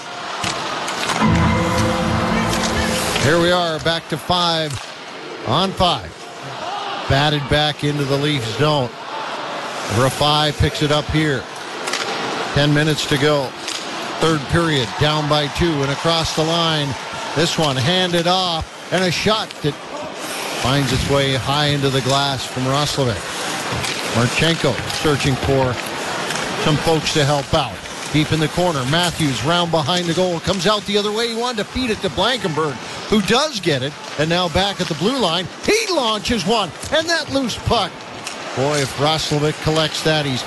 Here we are, back to five on five. Batted back into the Leaf zone. Rafai picks it up here. Ten minutes to go. Third period, down by two, and across the line This one handed off, and a shot that finds its way high into the glass from Roslovic. Marchenko searching for some folks to help out. Deep in the corner, Matthews round behind the goal, comes out the other way. He wanted to feed it to Blankenberg, who does get it, and now back at the blue line. He launches one, and that loose puck. Boy, if Roslovic collects that, he's